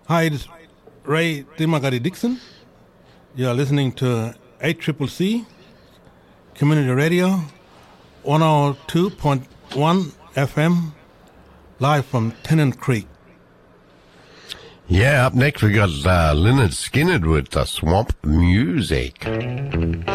Hi, it's Ray Dimagari Dixon. You're listening to 8CCC Community Radio, 102.1 FM, live from Tennant Creek. Yeah, up next we got Lynyrd Skynyrd with the Swamp Music.